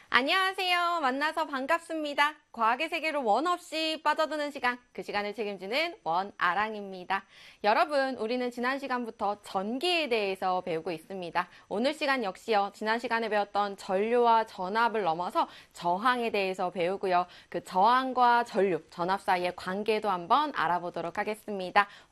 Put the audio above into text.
안녕하세요. 만나서 반갑습니다. 과학의 세계로 원 없이 빠져드는 시간, 그 시간을 책임지는 원아랑입니다. 여러분, 우리는 지난 시간부터 전기에 대해서 배우고 있습니다. 오늘 시간 역시요, 지난 시간에 배웠던 전류와 전압을 넘어서 저항에 대해서 배우고요. 그 저항과 전류, 전압 사이의 관계도 한번 알아보도록 하겠습니다.